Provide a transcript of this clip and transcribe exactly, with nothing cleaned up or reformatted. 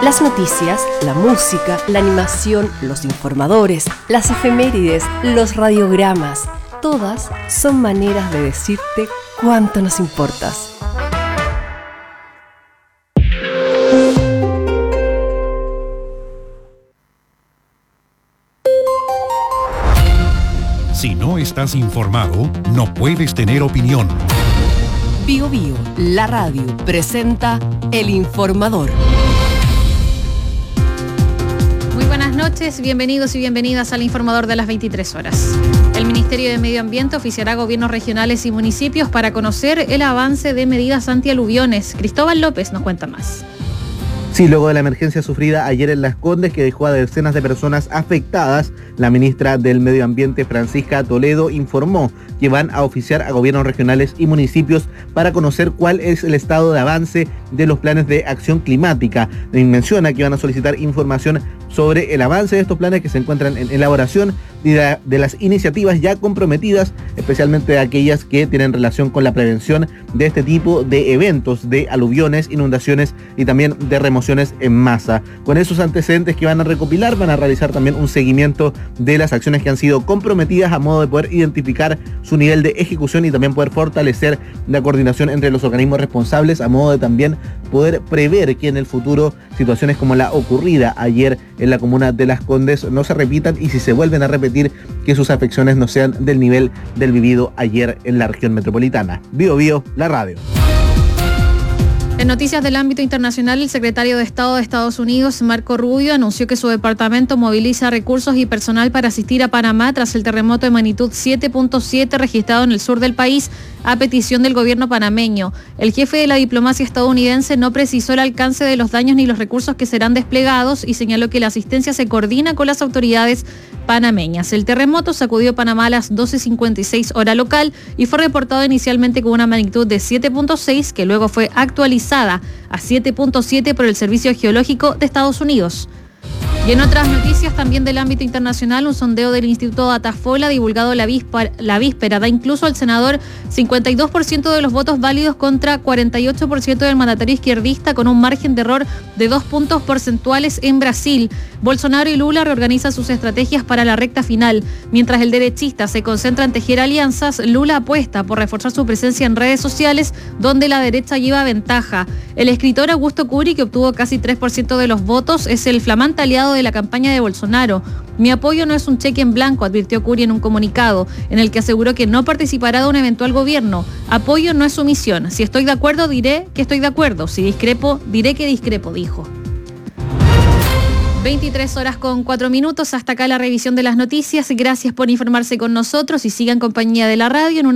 Las noticias, la música, la animación, los informadores, las efemérides, los radiogramas, todas son maneras de decirte cuánto nos importas. Si no estás informado, no puedes tener opinión. Bio Bio, la radio, presenta El Informador. Muy buenas noches, bienvenidos y bienvenidas al Informador de las veintitrés horas. El Ministerio de Medio Ambiente oficiará a gobiernos regionales y municipios para conocer el avance de medidas antialuviones. Cristóbal López nos cuenta más. Sí, luego de la emergencia sufrida ayer en Las Condes, que dejó a decenas de personas afectadas, la ministra del Medio Ambiente, Francisca Toledo, informó que van a oficiar a gobiernos regionales y municipios para conocer cuál es el estado de avance de los planes de acción climática. Menciona que van a solicitar información sobre el avance de estos planes que se encuentran en elaboración y de, de las iniciativas ya comprometidas, especialmente aquellas que tienen relación con la prevención de este tipo de eventos, de aluviones, inundaciones y también de remociones en masa. Con esos antecedentes que van a recopilar, van a realizar también un seguimiento de las acciones que han sido comprometidas a modo de poder identificar su nivel de ejecución y también poder fortalecer la coordinación entre los organismos responsables, a modo de también poder prever que en el futuro situaciones como la ocurrida ayer en la comuna de Las Condes no se repitan, y si se vuelven a repetir, que sus afecciones no sean del nivel del vivido ayer en la región metropolitana. Bio Bio, la radio. En noticias del ámbito internacional, el secretario de Estado de Estados Unidos, Marco Rubio, anunció que su departamento moviliza recursos y personal para asistir a Panamá tras el terremoto de magnitud siete punto siete registrado en el sur del país, a petición del gobierno panameño. El jefe de la diplomacia estadounidense no precisó el alcance de los daños ni los recursos que serán desplegados y señaló que la asistencia se coordina con las autoridades panameñas. El terremoto sacudió Panamá a las doce cincuenta y seis hora local y fue reportado inicialmente con una magnitud de siete punto seis, que luego fue actualizada a siete punto siete por el Servicio Geológico de Estados Unidos. Y en otras noticias también del ámbito internacional, un sondeo del Instituto Datafola divulgado la víspera, la víspera da incluso al senador cincuenta y dos por ciento de los votos válidos contra cuarenta y ocho por ciento del mandatario izquierdista, con un margen de error de dos puntos porcentuales en Brasil. Bolsonaro y Lula reorganizan sus estrategias para la recta final. Mientras el derechista se concentra en tejer alianzas, Lula apuesta por reforzar su presencia en redes sociales, donde la derecha lleva ventaja. El escritor Augusto Curi, que obtuvo casi tres por ciento de los votos, es el flamante aliado de la campaña de Bolsonaro. Mi apoyo no es un cheque en blanco, advirtió Curi en un comunicado, en el que aseguró que no participará de un eventual gobierno. Apoyo no es sumisión. Si estoy de acuerdo, diré que estoy de acuerdo. Si discrepo, diré que discrepo, dijo. veintitrés horas con cuatro minutos. Hasta acá la revisión de las noticias. Gracias por informarse con nosotros y sigan en compañía de la radio. En una